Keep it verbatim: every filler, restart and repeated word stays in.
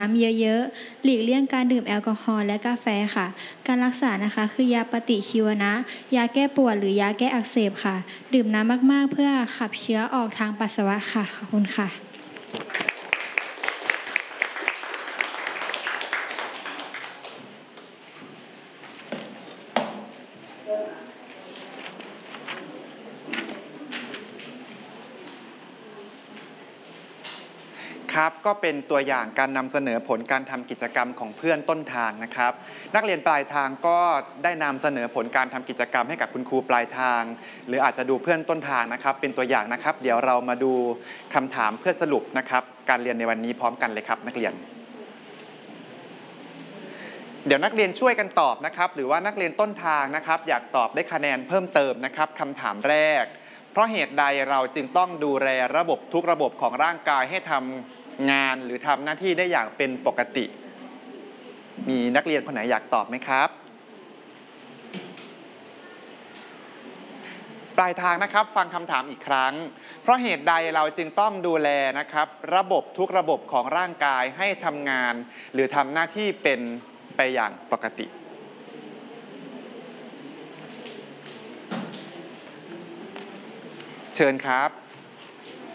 น้ำเยอะๆหลีกเลี่ยงการดื่มแอลกอฮอล์และกาแฟค่ะการรักษานะคะคือยาปฏิชีวนะยาแก้ปวดหรือยาแก้อักเสบค่ะดื่มน้ำมากๆเพื่อขับเชื้อออกทางปัสสาวะค่ะขอบคุณค่ะครับก็เป็นตัวอย่างการนำเสนอผลการทำกิจกรรมของเพื่อนต้นทางนะครับนักเรียนปลายทางก็ได้นำเสนอผลการทำกิจกรรมให้กับคุณครูปลายทางหรืออาจจะดูเพื่อนต้นทางนะครับเป็นตัวอย่างนะครับเดี๋ยวเรามาดูคำถามเพื่อสรุปนะครับการเรียนในวันนี้พร้อมกันเลยครับนักเรียนเดี๋ยวนักเรียนช่วยกันตอบนะครับหรือว่านักเรียนต้นทางนะครับอยากตอบได้คะแนนเพิ่มเติมนะครับคำถามแรกเพราะเหตุใดเราจึงต้องดูแลระบบทุกระบบของร่างกายให้ทำงานหรือทำหน้าที่ได้อย่างเป็นปกติมีนักเรียนคนไหนอยากตอบไหมครับปลายทางนะครับฟังคำถามอีกครั้งเพราะเหตุใดเราจึงต้องดูแลนะครับระบบทุกระบบของร่างกายให้ทำงานหรือทำหน้าที่เป็นไปอย่างปกติเชิญครับ